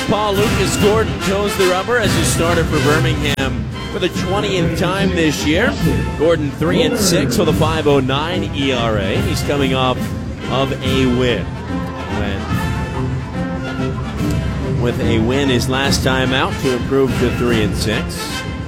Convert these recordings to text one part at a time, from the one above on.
Southpaw Lucas Gordon toes the rubber as a starter for Birmingham for the 20th time this year. Gordon 3-6 with a 5.09 ERA. He's coming off of a win. With a win his last time out to improve to 3-6.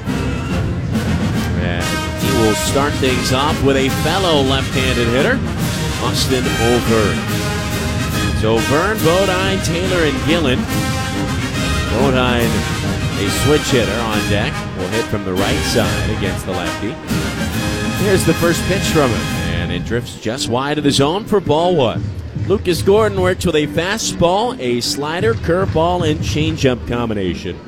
And he will start things off with a fellow left-handed hitter, Austin O'Verne. So O'Verne, Bodine, Taylor, and Gillen. Bodine, a switch hitter on deck, will hit from the right side against the lefty. Here's the first pitch from him, and it drifts just wide of the zone for ball one. Lucas Gordon works with a fastball, a slider, curveball, and changeup combination.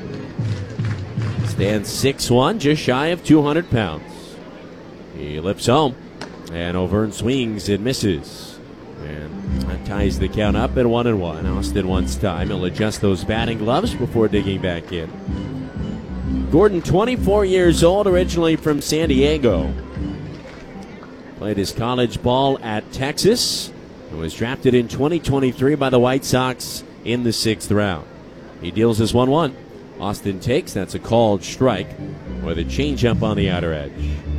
Stands 6'1", just shy of 200 pounds. He lifts home, and O'Verne swings and misses. And that ties the count up at 1-1. Austin wants time. He'll adjust those batting gloves before digging back in. Gordon, 24 years old, originally from San Diego. Played his college ball at Texas and was drafted in 2023 by the White Sox in the 6th round. He deals his 1-1. Austin takes. That's a called strike with a changeup on the outer edge.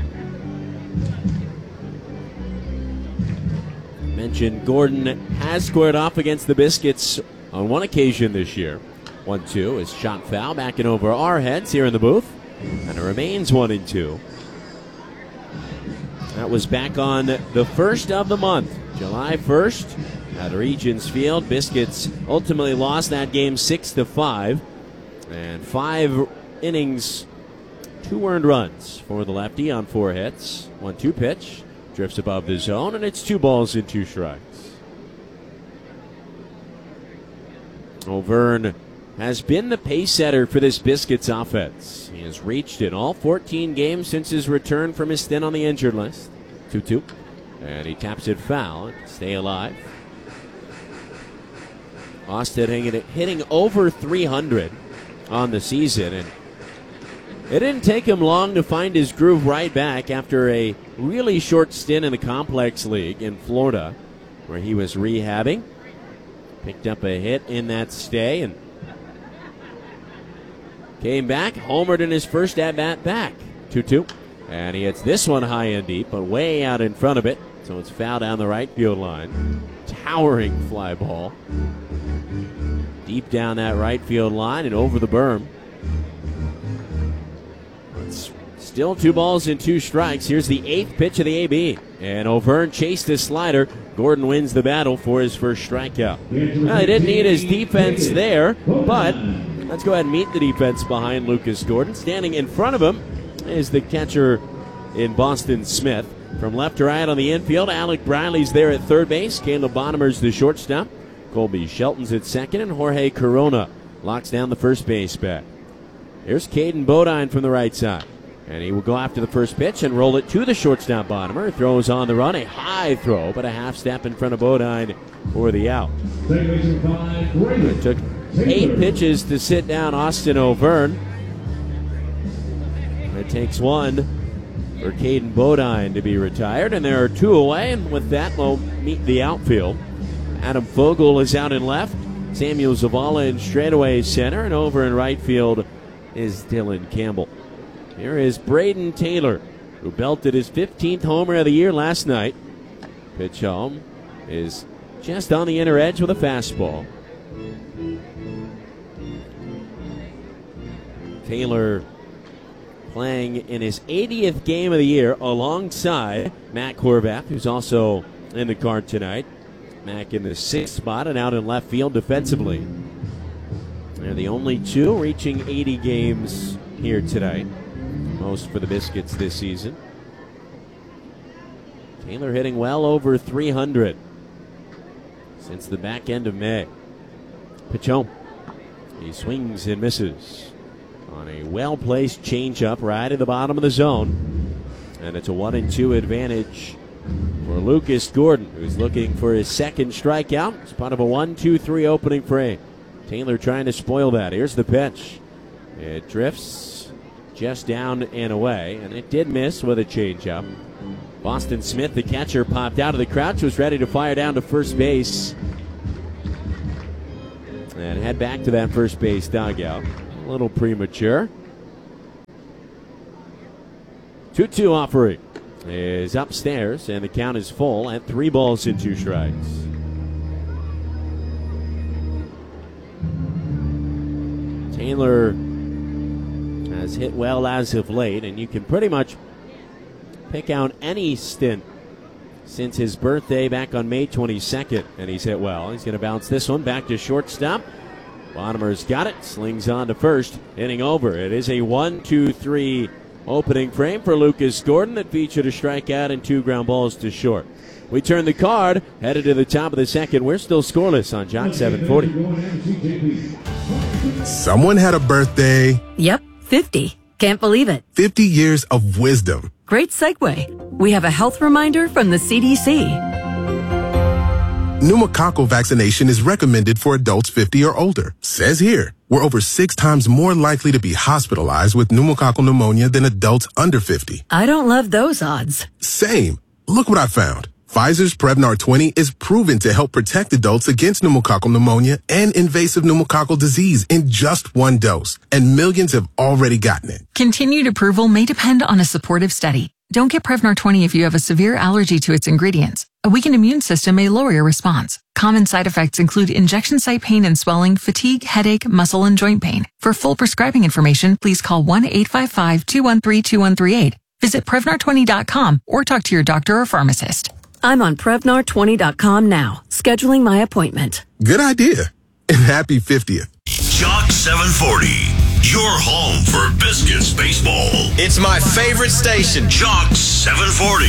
Mentioned Gordon has squared off against the Biscuits on one occasion this year. 1-2 is shot foul back and over our heads here in the booth, and it remains 1-2. That was back on the 1st of the month, July 1st, at Regions Field. Biscuits ultimately lost that game 6-5, and 5 innings, 2 earned runs for the lefty on 4 hits. 1-2 pitch. Drifts above the zone, and it's 2 balls and 2 strikes. O'Verne has been the pace setter for this Biscuits offense. He has reached in all 14 games since his return from his stint on the injured list. 2-2. And he taps it foul to stay alive. Austin hitting over 300 on the season, and it didn't take him long to find his groove right back after a really short stint in the Complex League in Florida, where he was rehabbing. Picked up a hit in that stay and came back, homered in his first at-bat back. 2-2. And he hits this one high and deep, but way out in front of it, so it's foul down the right field line. Towering fly ball. Deep down that right field line and over the berm. Still 2 balls and 2 strikes. Here's the 8th pitch of the AB. And O'Verne chased his slider. Gordon wins the battle for his first strikeout. Well, he didn't need his defense there, but let's go ahead and meet the defense behind Lucas Gordon. Standing in front of him is the catcher in Boston Smith. From left to right on the infield, Alec Briley's there at third base. Caleb Bonnemer's the shortstop. Colby Shelton's at second, and Jorge Corona locks down the first base bat. Here's Caden Bodine from the right side. And he will go after the first pitch and roll it to the shortstop Bonnemer. Throws on the run, a high throw, but a half step in front of Bodine for the out. It took 8 pitches to sit down Austin O'Verne. It takes 1 for Caden Bodine to be retired, and there are 2 away, and with that we'll meet the outfield. Adam Fogle is out in left, Samuel Zavala in straightaway center, and over in right field is Dylan Campbell. Here is Braden Taylor, who belted his 15th homer of the year last night. Pitch home is just on the inner edge with a fastball. Taylor playing in his 80th game of the year alongside Matt Horvath, who's also in the card tonight. Mac in the 6th spot and out in left field defensively. They're the only 2 reaching 80 games here tonight. Most for the Biscuits this season. Taylor hitting well over 300 since the back end of May. Pitch home. He swings and misses on a well-placed changeup right at the bottom of the zone. And it's a 1-2 advantage for Lucas Gordon, who's looking for his second strikeout. It's part of a 1-2-3 opening frame. Taylor trying to spoil that. Here's the pitch. It drifts just down and away, and it did miss with a changeup. Boston Smith, the catcher, popped out of the crouch, was ready to fire down to first base. and head back to that first base dugout. A little premature. 2-2 offering is upstairs, and the count is full at 3 balls and 2 strikes. Taylor has hit well as of late, and you can pretty much pick out any stint since his birthday back on May 22nd, and he's hit well. He's going to bounce this one back to shortstop. Bonnemer's got it, slings on to first, inning over. It is a 1-2-3 opening frame for Lucas Gordon that featured a strikeout and 2 ground balls to short. We turn the card, headed to the top of the second. We're still scoreless on Jock 740. Someone had a birthday. Yep, 50. Can't believe it. 50 years of wisdom. Great segue. We have a health reminder from the CDC. Pneumococcal vaccination is recommended for adults 50 or older. Says here, we're over 6 times more likely to be hospitalized with pneumococcal pneumonia than adults under 50. I don't love those odds. Same. Look what I found. Pfizer's Prevnar 20 is proven to help protect adults against pneumococcal pneumonia and invasive pneumococcal disease in just 1 dose, and millions have already gotten it. Continued approval may depend on a supportive study. Don't get Prevnar 20 if you have a severe allergy to its ingredients. A weakened immune system may lower your response. Common side effects include injection site pain and swelling, fatigue, headache, muscle, and joint pain. For full prescribing information, please call 1-855-213-2138. Visit Prevnar20.com or talk to your doctor or pharmacist. I'm on Prevnar20.com now, scheduling my appointment. Good idea. And happy 50th. Jock 740, your home for Biscuits baseball. It's my favorite station. Jock 740.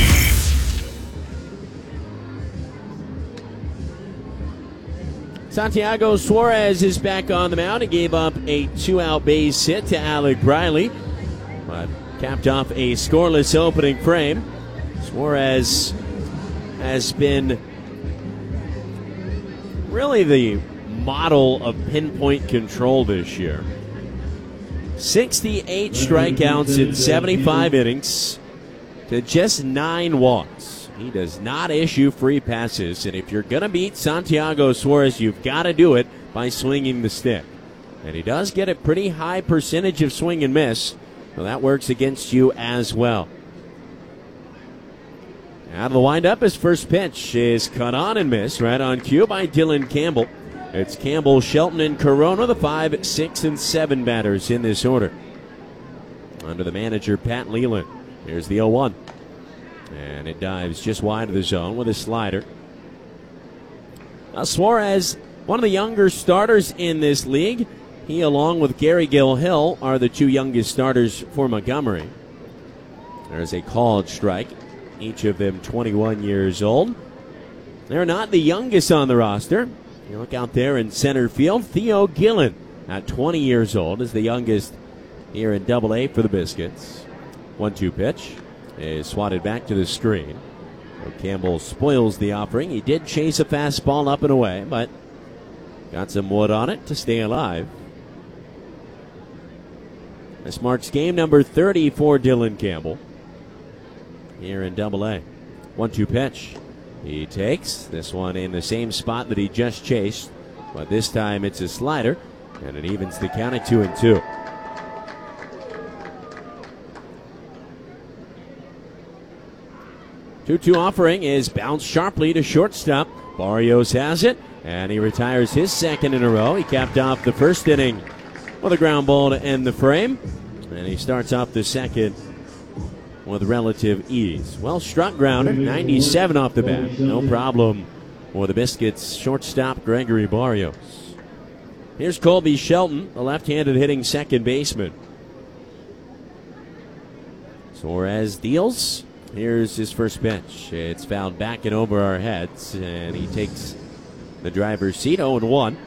Santiago Suarez is back on the mound. He gave up a 2-out base hit to Alec Briley, but capped off a scoreless opening frame. Suarez has been really the model of pinpoint control this year. 68 strikeouts in 75 innings to just 9 walks. He does not issue free passes, and if you're going to beat Santiago Suarez, you've got to do it by swinging the stick. And he does get a pretty high percentage of swing and miss, so that works against you as well. Out of the windup, his first pitch is cut on and missed right on cue by Dylan Campbell. It's Campbell, Shelton, and Corona, the 5, 6, and 7 batters in this order. Under the manager, Pat Leland. Here's the 0-1. And it dives just wide of the zone with a slider. Suarez, one of the younger starters in this league. He, along with Gary Gilhill, are the 2 youngest starters for Montgomery. There's a called strike. Each of them 21 years old. They're not the youngest on the roster. You look out there in center field. Theo Gillen, at 20 years old, is the youngest here in Double-A for the Biscuits. 1-2 pitch is swatted back to the screen. So Campbell spoils the offering. He did chase a fastball up and away, but got some wood on it to stay alive. This marks game number 30 for Dylan Campbell here in Double-A. 1-2 pitch. He takes this one in the same spot that he just chased, but this time it's a slider, and it evens the count at 2-2. Two-two offering is bounced sharply to shortstop. Barrios has it, and he retires his second in a row. He capped off the first inning with a ground ball to end the frame, and he starts off the second with relative ease. Well struck grounder, 97 off the bat. No problem for the Biscuits shortstop Gregory Barrios. Here's Colby Shelton, the left-handed hitting second baseman. Suarez deals. Here's his first pitch. It's fouled back and over our heads, and he takes the driver's seat, 0-1.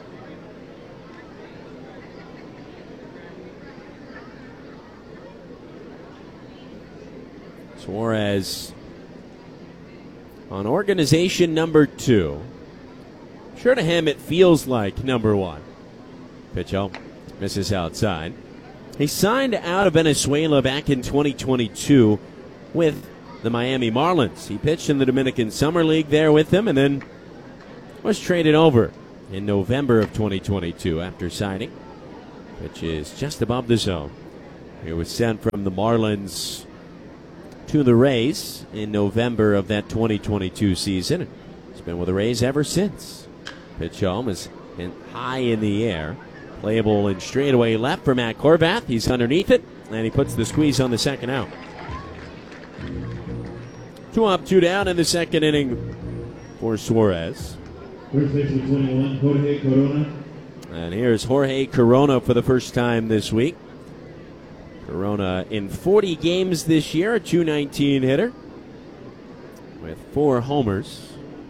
Suarez on organization number 2. Sure to him, it feels like number 1. Pitch out, misses outside. He signed out of Venezuela back in 2022 with the Miami Marlins. He pitched in the Dominican Summer League there with them and then was traded over in November of 2022 after signing, which is just above the zone. He was sent from the Marlins to the Rays in November of that 2022 season. He's been with the Rays ever since. Pitch home is high in the air. Playable in straightaway left for Matt Horvath. He's underneath it, and he puts the squeeze on the second out. 2 up, 2 down in the second inning for Suarez. First base 21, Jorge Corona. And here's Jorge Corona for the first time this week. Corona in 40 games this year, a .219 hitter with 4 homers.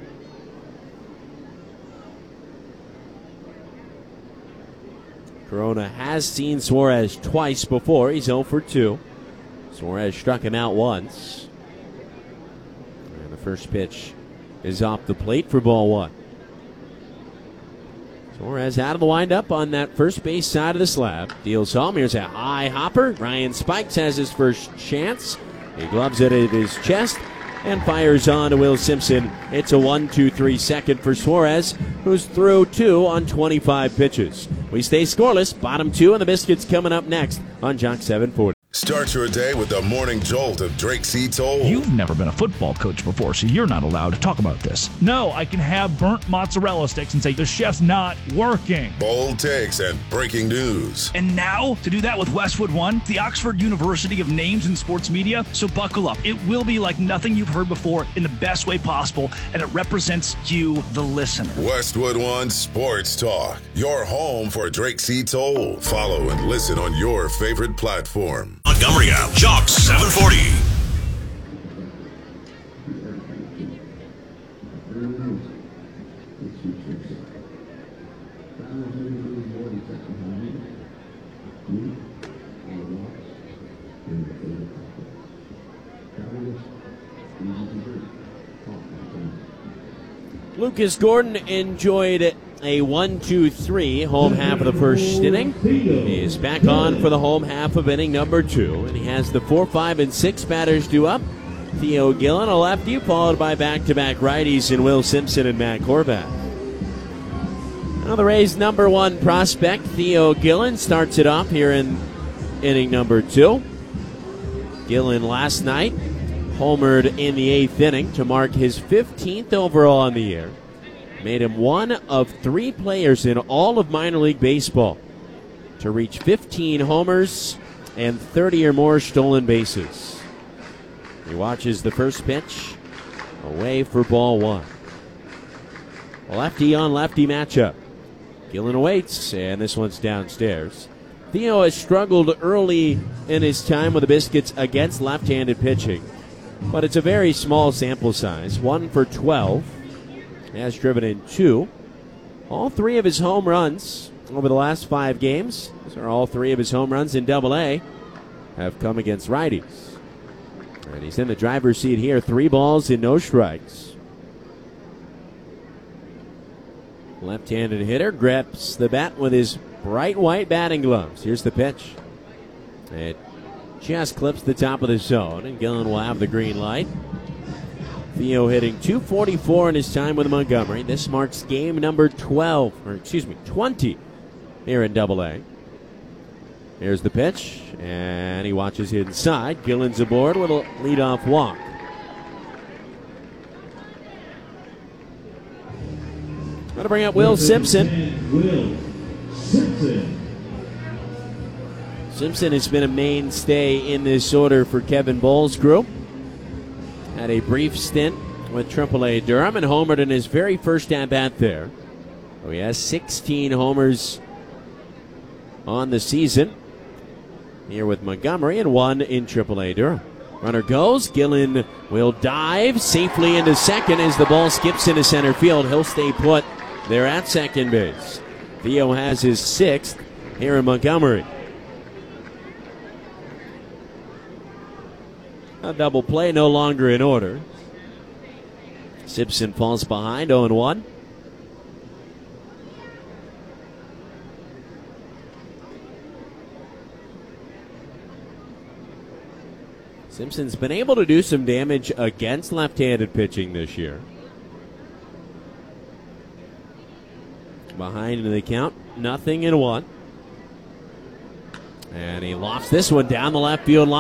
Corona has seen Suarez twice before. He's 0 for 2. Suarez struck him out once. And the first pitch is off the plate for ball 1. Suarez out of the windup on that first base side of the slab. Deals home. Here's a high hopper. Ryan Spikes has his first chance. He gloves it at his chest and fires on to Will Simpson. It's a 1-2-3 second for Suarez, who's through 2 on 25 pitches. We stay scoreless. Bottom 2, and the Biscuits coming up next on Jock 740. Start your day with the morning jolt of Drake C. Toll. You've never been a football coach before, so you're not allowed to talk about this. No, I can have burnt mozzarella sticks and say the chef's not working. Bold takes and breaking news. And now, to do that with Westwood One, the Oxford University of Names in Sports Media. So buckle up. It will be like nothing you've heard before in the best way possible, and it represents you, the listener. Westwood One Sports Talk, your home for Drake C. Toll. Follow and listen on your favorite platform. Montgomery app, Jock 740. Lucas Gordon enjoyed a 1-2-3 home half of the first inning. He is back on for the home half of inning number 2, and he has the 4, 5, and 6 batters due up. Theo Gillen, a lefty, followed by back-to-back righties in Will Simpson and Matt Horvath. Now the Rays' number 1 prospect, Theo Gillen, starts it off here in inning number 2. Gillen last night homered in the 8th inning to mark his 15th overall in the year. Made him one of 3 players in all of minor league baseball to reach 15 homers and 30 or more stolen bases. He watches the first pitch, away for ball 1. A lefty on lefty matchup. Gillen awaits, and this one's downstairs. Theo has struggled early in his time with the Biscuits against left-handed pitching, but it's a very small sample size. 1 for 12. He has driven in 2. All 3 of his home runs over the last 5 games, these are all 3 of his home runs in Double-A, have come against righties. And he's in the driver's seat here. 3 balls and no strikes. Left-handed hitter grips the bat with his bright white batting gloves. Here's the pitch. It just clips the top of the zone, and Gillen will have the green light. Theo hitting .244 in his time with Montgomery. This marks game number 20 here in Double-A. Here's the pitch, and he watches inside. Gillen's aboard with a leadoff walk. Going to bring up Will Simpson. Simpson has been a mainstay in this order for Kevin Bowles' group. Had a brief stint with AAA Durham and homered in his very first at-bat there. So he has 16 homers on the season here with Montgomery and 1 in AAA Durham. Runner goes. Gillen will dive safely into second as the ball skips into center field. He'll stay put there at second base. Theo has his 6th here in Montgomery. A double play no longer in order. Simpson falls behind, 0-1. Simpson's been able to do some damage against left-handed pitching this year. behind in the count, 0-1. And he lofts this one down the left field line.